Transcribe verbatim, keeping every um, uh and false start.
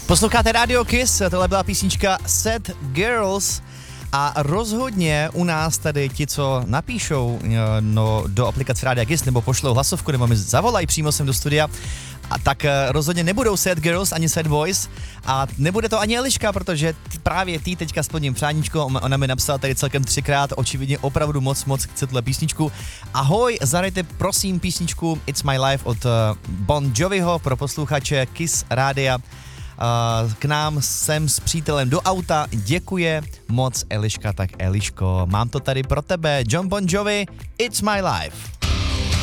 Posloucháte Radio Kiss, tohle byla písnička Sad Girls a rozhodně u nás tady ti, co napíšou no, do aplikace Rádia Kiss nebo pošlou hlasovku nebo mi zavolají přímo sem do studia, a tak rozhodně nebudou Sad Girls ani Sad Boys a nebude to ani Eliška, protože t- právě ty teďka splním přáníčko, ona mi napsala tady celkem třikrát, očividně opravdu moc, moc chce tuhle písničku. Ahoj, zahrajte prosím písničku It's My Life od Bon Joviho pro posluchače Kiss Rádia. K nám sem s přítelem do auta, děkuje moc Eliška, tak Eliško, mám to tady pro tebe, John Bon Jovi, It's My Life.